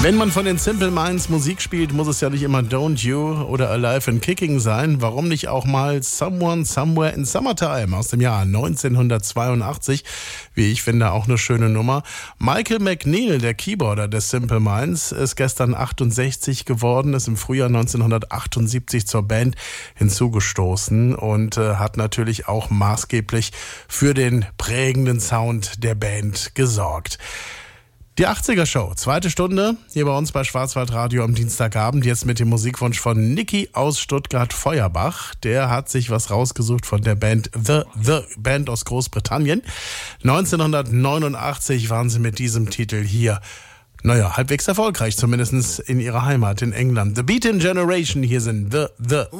Wenn man von den Simple Minds Musik spielt, muss es ja nicht immer Don't You oder Alive and Kicking sein. Warum nicht auch mal Someone Somewhere in Summertime aus dem Jahr 1982? Wie ich finde, auch eine schöne Nummer. Michael McNeil, der Keyboarder des Simple Minds, ist gestern 68 geworden, ist im Frühjahr 1978 zur Band hinzugestoßen und hat natürlich auch maßgeblich für den prägenden Sound der Band gesorgt. Die 80er-Show, zweite Stunde, hier bei uns bei Schwarzwaldradio am Dienstagabend, jetzt mit dem Musikwunsch von Niki aus Stuttgart-Feuerbach. Der hat sich was rausgesucht von der Band The Band aus Großbritannien. 1989 waren sie mit diesem Titel hier, halbwegs erfolgreich, zumindest in ihrer Heimat in England. The Beatin' Generation, hier sind The